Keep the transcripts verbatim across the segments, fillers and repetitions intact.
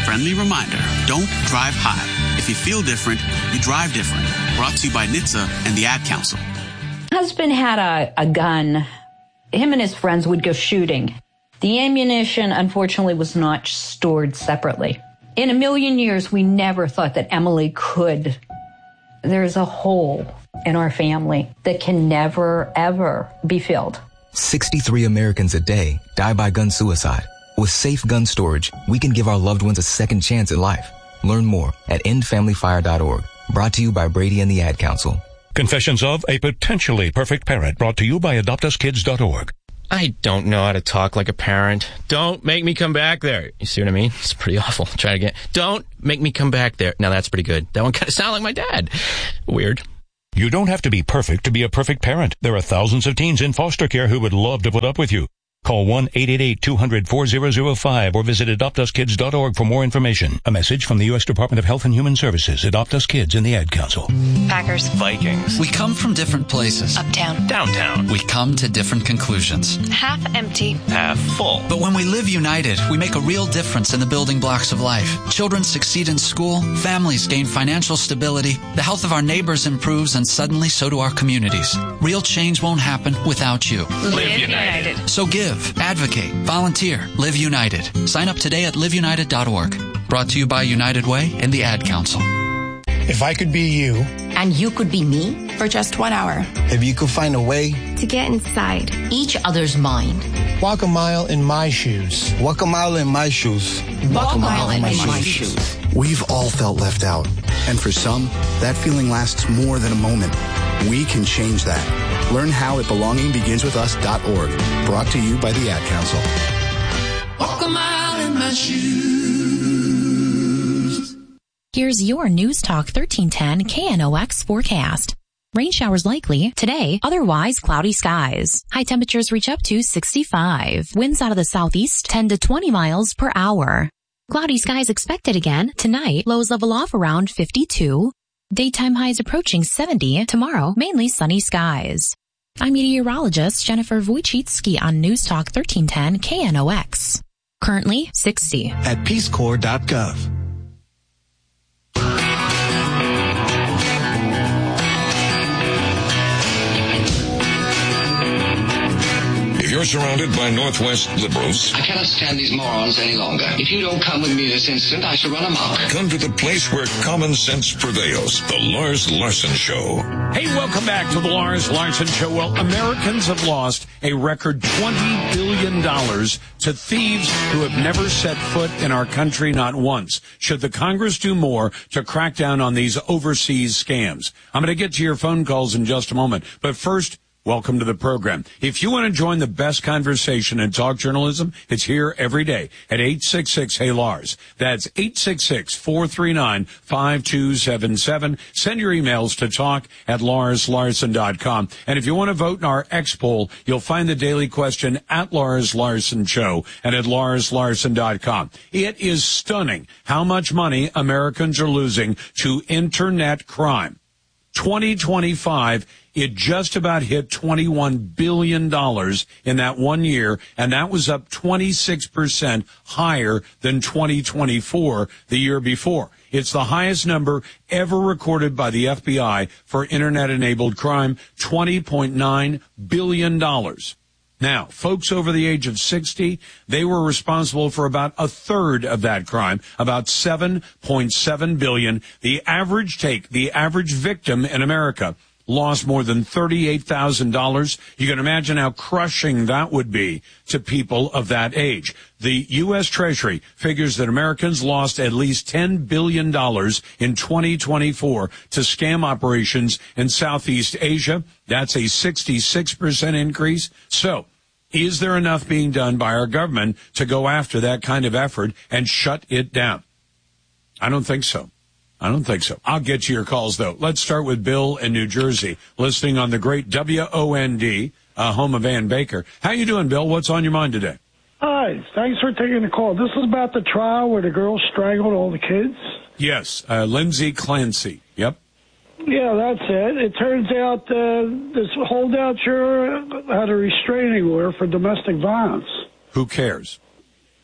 friendly reminder, don't drive high. If you feel different, you drive different. Brought to you by N H T S A and the Ad Council. Husband had a, a gun. Him and his friends would go shooting. The ammunition, unfortunately, was not stored separately. In a million years, we never thought that Emily could. There's a hole in our family that can never, ever be filled. sixty-three Americans a day die by gun suicide. With safe gun storage, we can give our loved ones a second chance at life. Learn more at end family fire dot org. Brought to you by Brady and the Ad Council. Confessions of a Potentially Perfect Parent, brought to you by adopt us kids dot org. I don't know how to talk like a parent. Don't make me come back there. You see what I mean? It's pretty awful. Try it again. Don't make me come back there. Now that's pretty good. That one kind of sounded like my dad. Weird. You don't have to be perfect to be a perfect parent. There are thousands of teens in foster care who would love to put up with you. Call one eight eight eight two hundred four zero zero five or visit adopt us kids dot org for more information. A message from the U S Department of Health and Human Services, Adopt Us Kids, and the Ad Council. Packers. Vikings. We come from different places. Uptown. Downtown. We come to different conclusions. Half empty. Half full. But when we live united, we make a real difference in the building blocks of life. Children succeed in school, families gain financial stability, the health of our neighbors improves, and suddenly so do our communities. Real change won't happen without you. Live, live united. united. So give, advocate, volunteer, live united. Sign up today at live united dot org. Brought to you by United Way and the Ad Council. If I could be you. And you could be me for just one hour. If you could find a way to get inside each other's mind. Walk a mile in my shoes. Walk a mile in my shoes. Walk, Walk a mile, mile in, in my, my shoes. shoes. We've all felt left out. And for some, that feeling lasts more than a moment. We can change that. Learn how at belonging begins with us dot org. Brought to you by the Ad Council. Walk a mile in my shoes. Here's your News Talk thirteen ten K N O X forecast. Rain showers likely today, otherwise cloudy skies. High temperatures reach up to sixty-five. Winds out of the southeast ten to twenty miles per hour. Cloudy skies expected again tonight. Lows level off around fifty-two. Daytime highs approaching seventy. Tomorrow, mainly sunny skies. I'm meteorologist Jennifer Wojcicki on News Talk thirteen ten K N O X. Currently sixty. At peace corps dot gov. If you're surrounded by Northwest liberals, I cannot stand these morons any longer. If you don't come with me this instant, I shall run amok. Come to the place where common sense prevails. The Lars Larson Show. Hey, welcome back to the Lars Larson Show. Well, Americans have lost a record twenty billion dollars to thieves who have never set foot in our country, not once. Should the Congress do more to crack down on these overseas scams? I'm going to get to your phone calls in just a moment. But first, welcome to the program. If you want to join the best conversation in talk journalism, it's here every day at eight six six, hey Lars. That's eight six six, four three nine, five two seven seven. Send your emails to talk at lars larson dot com. And if you want to vote in our X poll, you'll find the daily question at Lars Larson Show and at lars larson dot com. It is stunning how much money Americans are losing to internet crime. twenty twenty-five, it just about hit twenty-one billion dollars in that one year, and that was up twenty-six percent higher than twenty twenty-four, the year before. It's the highest number ever recorded by the F B I for Internet-enabled crime, twenty point nine billion dollars. Now, folks over the age of sixty, they were responsible for about a third of that crime, about seven point seven billion dollars. The average take, the average victim in America lost more than thirty-eight thousand dollars. You can imagine how crushing that would be to people of that age. The U S Treasury figures that Americans lost at least ten billion dollars in twenty twenty-four to scam operations in Southeast Asia. That's a sixty-six percent increase. So, is there enough being done by our government to go after that kind of effort and shut it down? I don't think so. I don't think so. I'll get to your calls, though. Let's start with Bill in New Jersey, listening on the great W O N D, uh, home of Ann Baker. How you doing, Bill? What's on your mind today? Hi. Thanks for taking the call. This is about the trial where the girl strangled all the kids? Yes. Uh, Lindsay Clancy. Yep. Yeah, that's it. It turns out uh, this holdout juror had a restraining order for domestic violence. Who cares?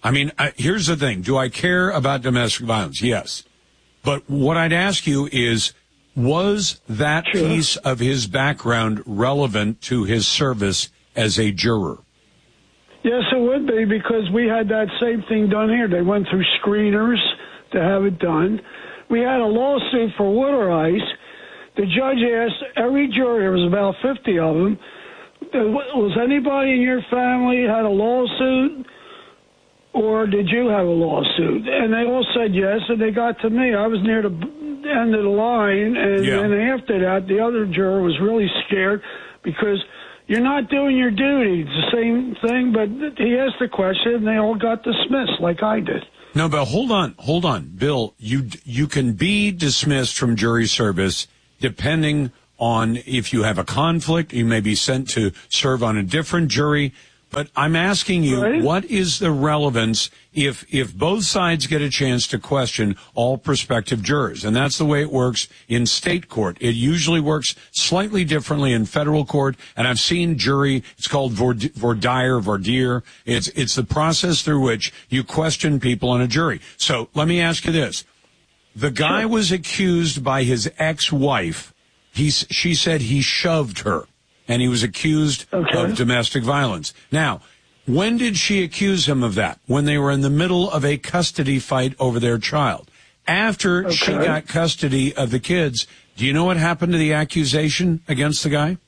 I mean, I, here's the thing. Do I care about domestic violence? Yes. But what I'd ask you is, was that sure. piece of his background relevant to his service as a juror? Yes, it would be, because we had that same thing done here. They went through screeners to have it done. We had a lawsuit for water ice. The judge asked every juror, there was about fifty of them, was anybody in your family had a lawsuit, or did you have a lawsuit? And they all said yes, and they got to me. I was near the end of the line, and yeah. then after that, the other juror was really scared because you're not doing your duty. It's the same thing, but he asked the question, and they all got dismissed like I did. No, but hold on, hold on. Bill, you you can be dismissed from jury service depending on if you have a conflict. You may be sent to serve on a different jury. But I'm asking you, right. what is the relevance if if both sides get a chance to question all prospective jurors? And that's the way it works in state court. It usually works slightly differently in federal court. And I've seen jury, it's called voir dire, voir dire. It's, it's the process through which you question people on a jury. So let me ask you this. The guy sure. was accused by his ex-wife. He's, she said he shoved her. And he was accused okay. of domestic violence. Now, when did she accuse him of that? When they were in the middle of a custody fight over their child. After okay. she got custody of the kids, do you know what happened to the accusation against the guy?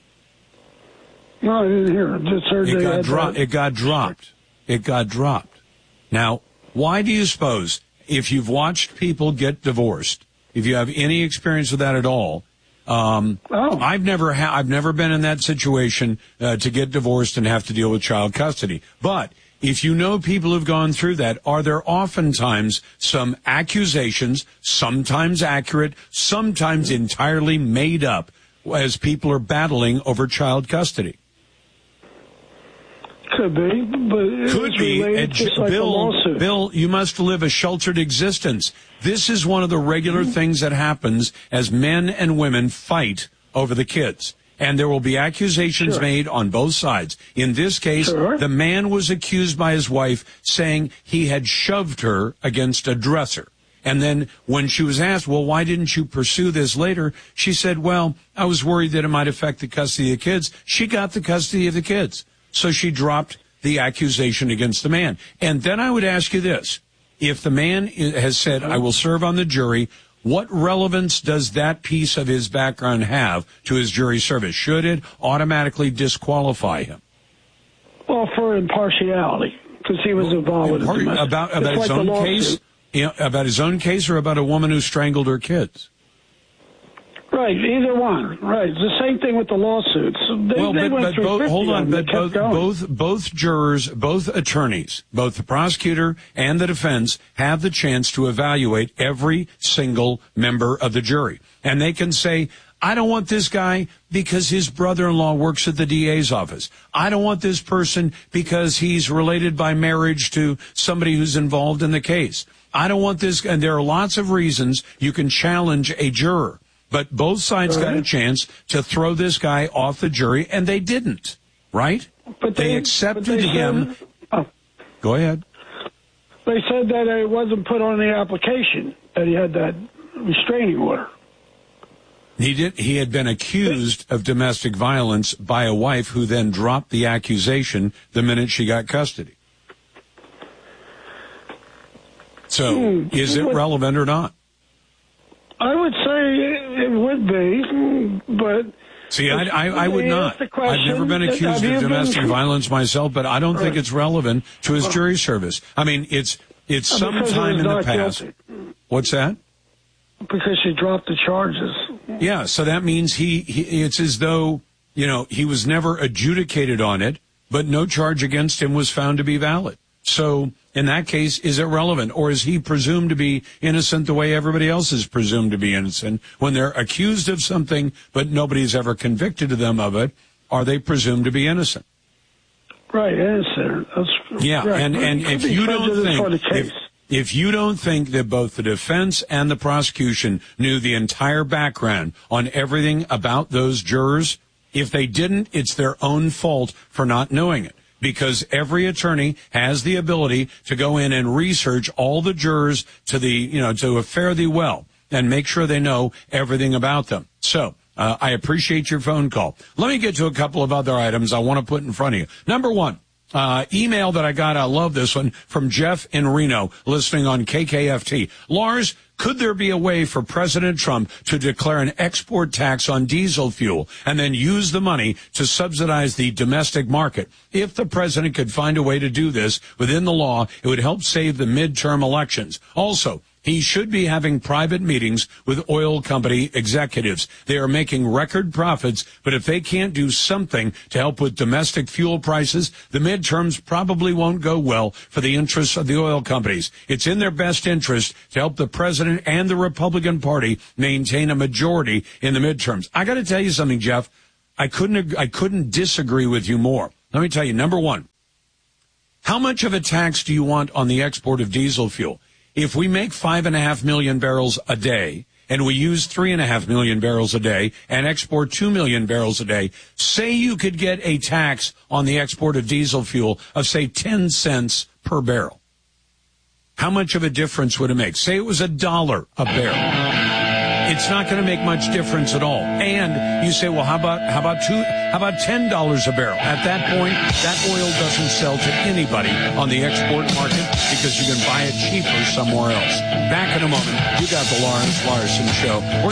No, I didn't hear it. Just heard it, got dro- that. it got dropped. It got dropped. Now, why do you suppose, if you've watched people get divorced, if you have any experience with that at all, Um, oh. I've never ha- I've never been in that situation uh, to get divorced and have to deal with child custody. But if you know people who've gone through that, are there oftentimes some accusations, sometimes accurate, sometimes entirely made up, as people are battling over child custody? Could be, but it could be. Related, just like Bill, a lawsuit. Bill, you must live a sheltered existence. This is one of the regular mm-hmm. things that happens as men and women fight over the kids. And there will be accusations sure. made on both sides. In this case, sure. the man was accused by his wife saying he had shoved her against a dresser. And then when she was asked, well, why didn't you pursue this later? She said, well, I was worried that it might affect the custody of the kids. She got the custody of the kids. So she dropped the accusation against the man. And then I would ask you this. If the man has said, I will serve on the jury, what relevance does that piece of his background have to his jury service? Should it automatically disqualify him? Well, for impartiality, because he was involved with Impar- it. About, about his own case? You know, about his own case or about a woman who strangled her kids? Right, either one. Right, it's the same thing with the lawsuits. They, well, they but, went but through both, hold on, but both, going. both both jurors, both attorneys, both the prosecutor and the defense have the chance to evaluate every single member of the jury, and they can say, I don't want this guy because his brother-in-law works at the D A's office. I don't want this person because he's related by marriage to somebody who's involved in the case. I don't want this, and there are lots of reasons you can challenge a juror. But both sides got a chance to throw this guy off the jury, and they didn't, right? But they, they accepted but they him. Said, oh, Go ahead. They said that it wasn't put on the application, that he had that restraining order. He did. He had been accused of domestic violence by a wife who then dropped the accusation the minute she got custody. So, hmm. is it relevant or not? I would say it would be, but... See, I, I, I would not. I've never been accused of domestic been... violence myself, but I don't right. think it's relevant to his jury service. I mean, it's it's uh, sometime in the past. Guilty. What's that? Because she dropped the charges. Yeah, so that means he, he it's as though, you know, he was never adjudicated on it, but no charge against him was found to be valid. So, in that case, is it relevant? Or is he presumed to be innocent the way everybody else is presumed to be innocent? When they're accused of something, but nobody's ever convicted them of it, are they presumed to be innocent? Right, innocent. That's, yeah, right. and, and if you don't think... If, if you don't think that both the defense and the prosecution knew the entire background on everything about those jurors, if they didn't, it's their own fault for not knowing it. because every attorney has the ability to go in and research all the jurors to the, you know, to fare thee well and make sure they know everything about them. So, uh, I appreciate your phone call. Let me get to a couple of other items I want to put in front of you. Number one, uh, email that I got, I love this one, from Jeff in Reno, listening on K K F T. Lars, could there be a way for President Trump to declare an export tax on diesel fuel and then use the money to subsidize the domestic market? If the president could find a way to do this within the law, it would help save the midterm elections. Also, he should be having private meetings with oil company executives. They are making record profits, but if they can't do something to help with domestic fuel prices, the midterms probably won't go well for the interests of the oil companies. It's in their best interest to help the president and the Republican Party maintain a majority in the midterms. I got to tell you something, Jeff. I couldn't, I couldn't disagree with you more. Let me tell you, number one, how much of a tax do you want on the export of diesel fuel? If we make five and a half million barrels a day and we use three and a half million barrels a day and export two million barrels a day, say you could get a tax on the export of diesel fuel of, say, ten cents per barrel. How much of a difference would it make? Say it was a dollar a barrel. It's not going to make much difference at all. And you say, well, how about how about two? How about ten dollars a barrel? At that point, that oil doesn't sell to anybody on the export market because you can buy it cheaper somewhere else. Back in a moment, you got the Lars Larson Show. We're